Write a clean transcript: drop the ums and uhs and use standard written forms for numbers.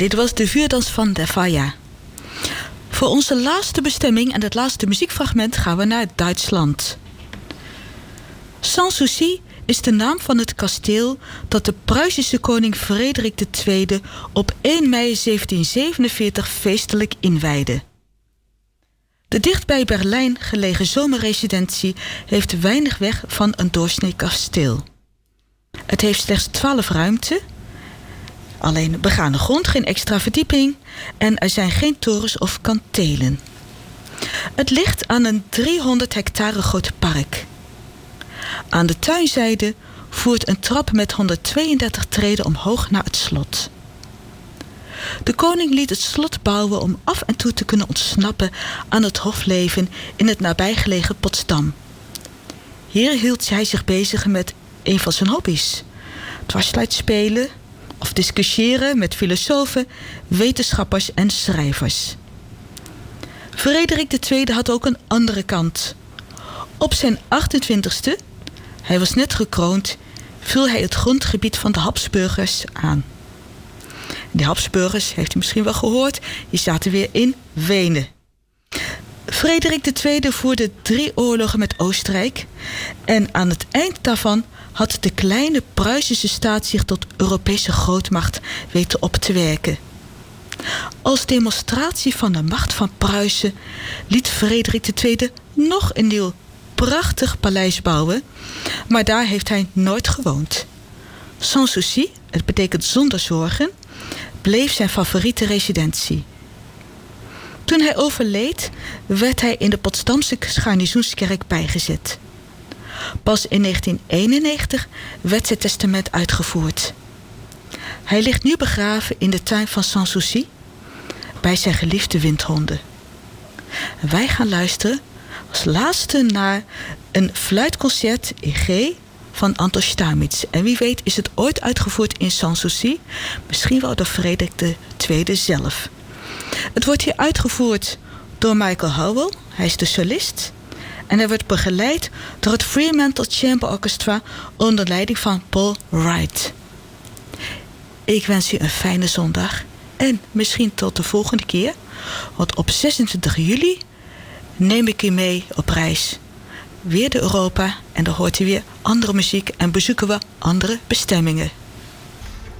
dit was de vuurdans van de Falla. Voor onze laatste bestemming en het laatste muziekfragment gaan we naar Duitsland. Sanssouci is de naam van het kasteel dat de Pruisische koning Frederik II op 1 mei 1747 feestelijk inwijdde. De dicht bij Berlijn gelegen zomerresidentie heeft weinig weg van een doorsnee kasteel. Het heeft slechts 12 ruimten, alleen begane grond, geen extra verdieping en er zijn geen torens of kantelen. Het ligt aan een 300 hectare groot park. Aan de tuinzijde voert een trap met 132 treden omhoog naar het slot. De koning liet het slot bouwen om af en toe te kunnen ontsnappen aan het hofleven in het nabijgelegen Potsdam. Hier hield hij zich bezig met een van zijn hobby's: dwarsfluit spelen of discussiëren met filosofen, wetenschappers en schrijvers. Frederik II had ook een andere kant. Op zijn 28e, hij was net gekroond, viel hij het grondgebied van de Habsburgers aan. De Habsburgers, heeft u misschien wel gehoord, die zaten weer in Wenen. Frederik II voerde 3 oorlogen met Oostenrijk en aan het eind daarvan had de kleine Pruisische staat zich tot Europese grootmacht weten op te werken. Als demonstratie van de macht van Pruisen liet Frederik II nog een nieuw prachtig paleis bouwen, maar daar heeft hij nooit gewoond. Sanssouci, het betekent zonder zorgen, bleef zijn favoriete residentie. Toen hij overleed, werd hij in de Potsdamse garnizoenskerk bijgezet. Pas in 1991 werd zijn testament uitgevoerd. Hij ligt nu begraven in de tuin van Sanssouci bij zijn geliefde windhonden. Wij gaan luisteren als laatste naar een fluitconcert in G van Anton Stamitz. En wie weet is het ooit uitgevoerd in Sanssouci, misschien wel door Frederik II zelf. Het wordt hier uitgevoerd door Michael Howell, hij is de solist. En hij wordt begeleid door het Fremantle Chamber Orchestra onder leiding van Paul Wright. Ik wens u een fijne zondag en misschien tot de volgende keer. Want op 26 juli neem ik u mee op reis. Weer de Europa en dan hoort u weer andere muziek en bezoeken we andere bestemmingen.